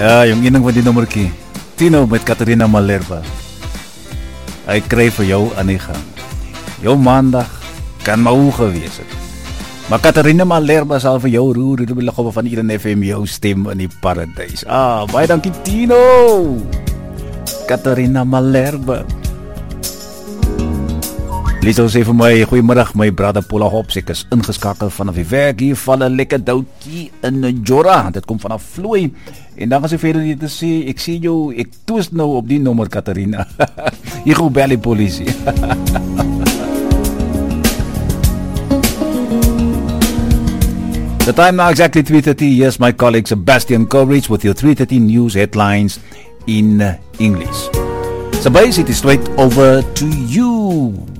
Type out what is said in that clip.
Yung inang van die nommerkie. Tino met Catharina Malherbe. Hy kry vir jou aan die gang. Jou maandag kan mau gewees het. Maar Catharina Malherbe sal vir jou roer die liggawe van Eden FM, jou stem in die paradys. Baie dankie Tino. Catharina Malherbe. Liso sê vir my, goeiemiddag my brother Paula Hops, ek is ingeskakel vanaf die werk, hier val 'n lekker doutjie in Jora, dit kom vanaf Vloei, en dan gaan sy verder hier te sê, ek sê jou, ek toos nou op die nommer Catharina, hier gaan bel die polisie. The time now exactly 3:30, yes, my colleague Sebastian Coleridge with your 3:30 news headlines in English. So basically straight over to you.